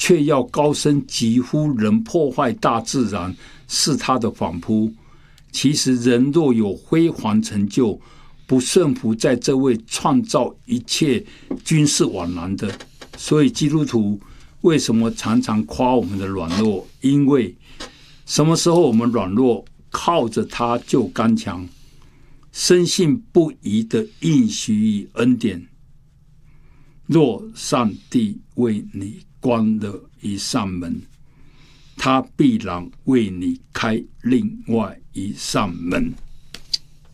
却要高声疾呼人破坏大自然是他的反扑。其实人若有辉煌成就，不顺服在这位创造一切均是枉然的。所以基督徒为什么常常夸我们的软弱？因为什么时候我们软弱，靠着他就刚强，深信不疑的应许与恩典。若上帝为你关了一扇门，他必然为你开另外一扇门。